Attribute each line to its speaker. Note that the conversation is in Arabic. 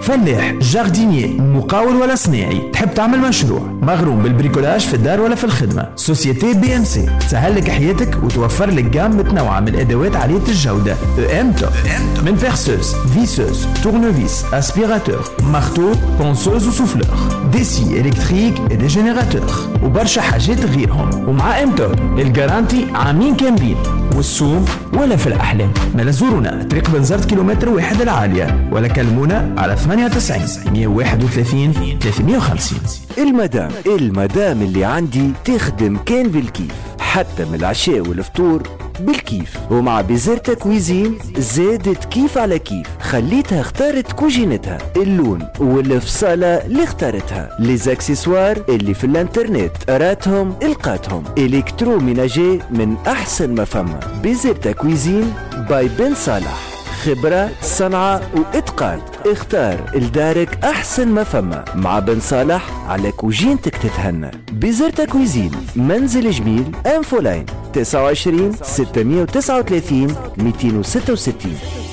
Speaker 1: فلاح، جاردينيي، مقاول ولا صناعي، تحب تعمل مشروع، مغروم بالبريكولاج في الدار ولا في الخدمة، سوسيتي بي ام سي تسهل لك حياتك وتوفر لك جام متنوعة من الادوات عالية الجودة. ام توب من بيرسوز، فيسوز، تورنوفيس، اسبيراتور، مارتو، بونسوز وسوفلور، ديسي الكتريك دي جينيراتور وبرشا حاجات غيرهم. ومع ام توب الجارانتي عامين كاملين، والسوم ولا في الأحلام. ما زورونا طريق بنزرت كيلومتر واحد العالية، ولا كلمونا على 98 131 350.
Speaker 2: المدام اللي عندي تخدم كان بالكيف، حتى من العشاء والفطور بالكيف. ومع بيزرتا كويزين زادت كيف على كيف، خليتها اختارت كوجينتها، اللون والفصالة اللي اختارتها، ليزاكسسوار اللي في الانترنت راتهم القاتهم، الكترو ميناجي من احسن ما فما. بيزرتا كويزين باي بن صالح، خبرة، صنعة وإتقان. اختار لدارك أحسن ما فما مع بن صالح، على كوجينتك تتهنى. بيزرتا كويزين، منزل جميل، انفولاين 29 639 266.